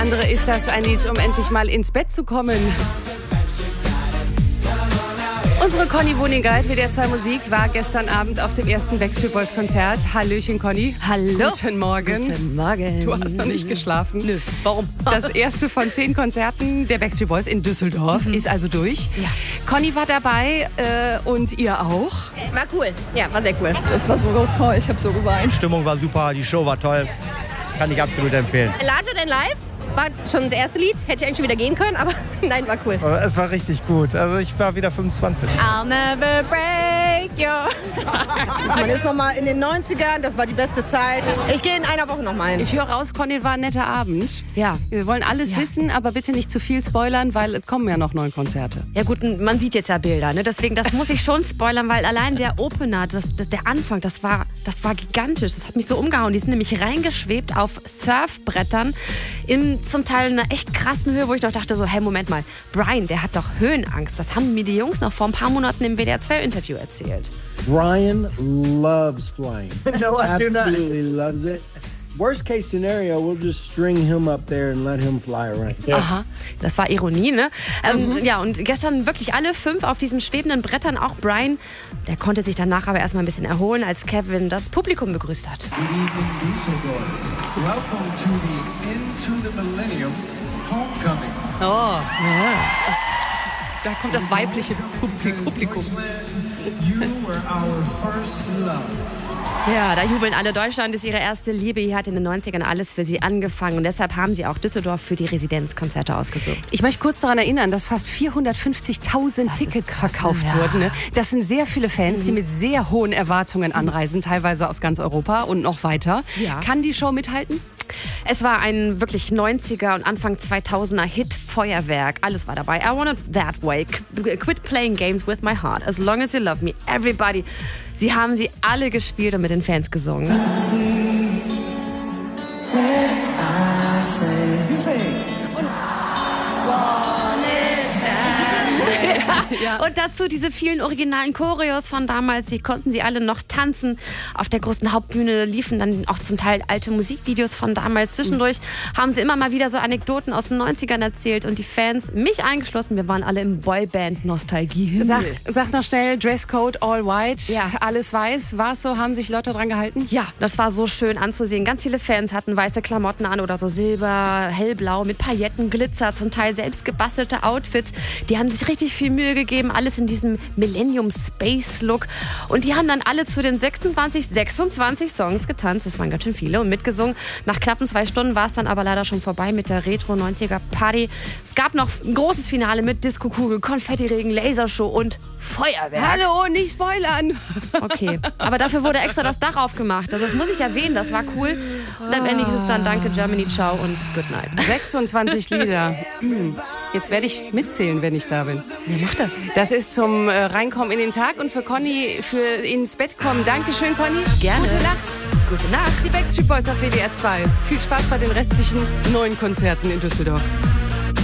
Andere ist das ein Lied, um endlich mal ins Bett zu kommen. Unsere Conny Wuningeit, WDR 2 Musik, war gestern Abend auf dem ersten Backstreet Boys Konzert. Hallöchen, Conny. Hallo. Guten Morgen. Guten Morgen. Du hast noch nicht geschlafen. Nö. Warum? Das erste von 10 Konzerten der Backstreet Boys in Düsseldorf ist also durch. Ja. Conny war dabei und ihr auch. War cool. Ja, war sehr cool. Das war so toll, ich habe so geweint. Die Stimmung war super, die Show war toll. Kann ich absolut empfehlen. Larger Than Life war schon das erste Lied. Hätte ich eigentlich schon wieder gehen können, aber nein, war cool. Es war richtig gut. Also ich war wieder 25. I'll never break your... Man ist nochmal in den 90ern, das war die beste Zeit. Ich gehe in einer Woche nochmal hin. Ich höre raus, Conny, war ein netter Abend. Ja. Wir wollen alles wissen, aber bitte nicht zu viel spoilern, weil es kommen ja noch 9 Konzerte. Ja gut, man sieht jetzt ja Bilder, ne? Deswegen, das muss ich schon spoilern, weil allein der Opener, der Anfang, das war gigantisch. Das hat mich so umgehauen. Die sind nämlich reingeschwebt auf Surfbrettern in zum Teil einer echt krassen Höhe, wo ich noch dachte so, hey, Moment mal, Brian, der hat doch Höhenangst. Das haben mir die Jungs noch vor ein paar Monaten im WDR 2 Interview erzählt. Brian loves flying. No, I do not. Absolutely loves it. Worst case scenario, we'll just string him up there and let him fly around. Aha, das war Ironie, ne? Ja, und gestern wirklich alle 5 auf diesen schwebenden Brettern, auch Brian, der konnte sich danach aber erstmal ein bisschen erholen, als Kevin das Publikum begrüßt hat. Good evening, Düsseldorf. Welcome to the Into the Millennium Homecoming. Oh, ja. Da kommt das weibliche Publikum. You were our first love. Ja, da jubeln alle. Deutschland ist ihre erste Liebe. Hier hat in den 90ern alles für sie angefangen. Und deshalb haben sie auch Düsseldorf für die Residenzkonzerte ausgesucht. Ich möchte kurz daran erinnern, dass fast 450.000 Tickets verkauft wurden. Ne? Das sind sehr viele Fans, die mit sehr hohen Erwartungen anreisen, teilweise aus ganz Europa und noch weiter. Ja. Kann die Show mithalten? Es war ein wirklich 90er und Anfang 2000er Hit-Feuerwerk. Alles war dabei. I want it that way. Quit playing games with my heart. As long as you love me. Everybody. Sie haben sie alle gespielt und mit den Fans gesungen. Ja. Und dazu diese vielen originalen Choreos von damals, die konnten sie alle noch tanzen. Auf der großen Hauptbühne liefen dann auch zum Teil alte Musikvideos von damals. Zwischendurch haben sie immer mal wieder so Anekdoten aus den 90ern erzählt und die Fans, mich eingeschlossen, wir waren alle im Boyband-Nostalgie. Sag noch schnell, Dresscode all white, Ja. alles weiß. War es so? Haben sich Leute dran gehalten? Ja, das war so schön anzusehen. Ganz viele Fans hatten weiße Klamotten an oder so silber, hellblau mit Pailletten, Glitzer, zum Teil selbst gebastelte Outfits. Die haben sich richtig viel Mühe gegeben, alles in diesem Millennium-Space-Look. Und die haben dann alle zu den 26 Songs getanzt. Das waren ganz schön viele und mitgesungen. Nach knappen 2 Stunden war es dann aber leider schon vorbei mit der Retro-90er-Party. Es gab noch ein großes Finale mit Disco-Kugel, Konfettiregen, Lasershow und Feuerwerk. Hallo, nicht spoilern! Okay, aber dafür wurde extra das Dach aufgemacht. Also das muss ich erwähnen, das war cool. Und am Ende hieß es dann Danke Germany, ciao und good night. 26 Lieder. Jetzt werde ich mitzählen, wenn ich da bin. Wer macht das? Das ist zum Reinkommen in den Tag und für Conny für ins Bett kommen. Dankeschön, Conny. Gerne. Gute Nacht. Gute Nacht. Die Backstreet Boys auf WDR 2. Viel Spaß bei den restlichen 9 Konzerten in Düsseldorf.